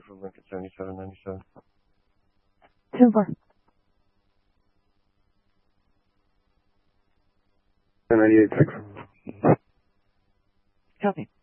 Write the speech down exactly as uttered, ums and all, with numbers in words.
for Lincoln seventy-seven ninety-seven. ten four. ten ninety-eight six. Copy.